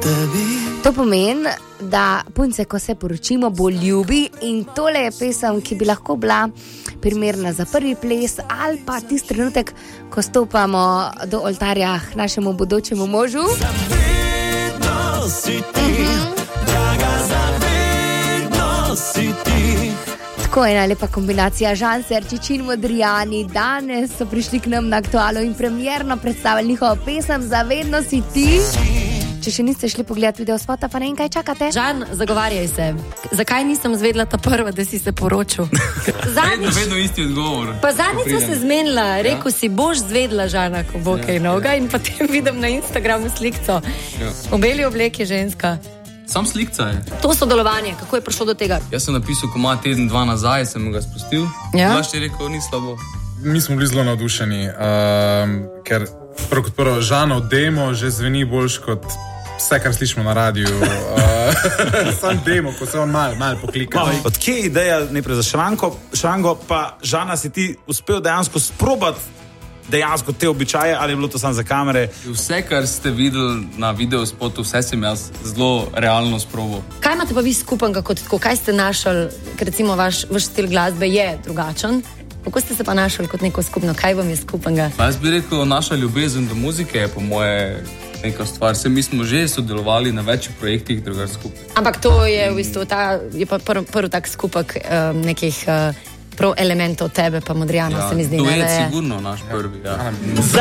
To pomeni, da punce, ko se poročimo, bolj ljubi in tole je pesem, ki bi lahko bila primerna za prvi ples ali pa tisti trenutek, ko stopamo do oltarja našemu bodočemu možu. Zavedno si ti, draga, zavedno si ti. Tako je ena lepa kombinacija. Žan Serčič in Modrijani danes so prišli k nam na Aktualu in premierno predstavili njihovo pesem Zavedno si ti. Če še niste šli pogledati video spota, pa ne vem, kaj čakate. Žan, zagovarjaj se. Zakaj nisem zvedla ta prva, da si se poročil? Vedno isti odgovor. Pa zadnjič se zmenila, rekel si, boš zvedla Žana, ko bo kaj noga in potem vidim na Instagramu slikco. V beli obleki ženska. Sam slikca je. To sodelovanje, kako je prišlo do tega? Jaz sem napisal komad teden, 2 nazaj, sem ga spustil. Vlaš je rekel, ni slabo. Mi smo bili zelo navdušeni, ker prvo Žanov demo že zveni boljš kot vse, kar slišimo na radiju. Sam demo, ko se on malo poklika. Odkje je ideja najprej za Šrango, pa Žana si ti uspel dejansko sprobati dejansko te običaje, ali je bilo to samo za kamere? Vse, kar ste videli na videospotu, vse sem jaz zelo realno sprobal. Kaj imate pa vi skupenega kot tako? Kaj ste našli, ker recimo vaš stil glasbe je drugačen? Kako ste se pa našli kot neko skupno? Kaj vam je skupenega? Jaz bi rekel, naša ljubezen do muzike je po moje neka stvar. Mi smo že sodelovali na več projektih drugar skupaj. Ampak to je v bistvu je pa prvi tak skupek nekih prav elementov tebe pa Modrijana, se mi zdi. To je sigurno naš prvi, ja.